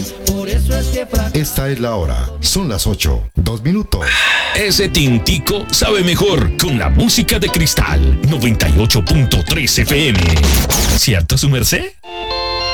Por eso es que Esta es la hora. Son las 8:02. Ese tintico sabe mejor con la música de Cristal 98.3 FM. ¿Cierto, su merced?